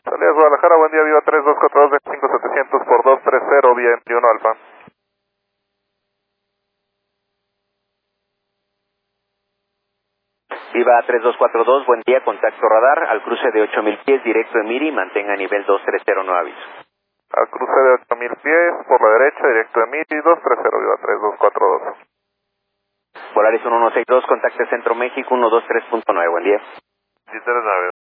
Salidas Guadalajara, buen día, Viva 3242, 25700 por 230, vía 21 Alfa. Viva 3242, buen día, contacto radar, al cruce de 8000 pies, directo en Miri, mantenga nivel 230, no aviso. Al cruce de 8000 pies, por la derecha, directo en Miri, 230, Viva 3242. Polaris 1162, contacte Centro México, 123.9, buen día. Sí, 39.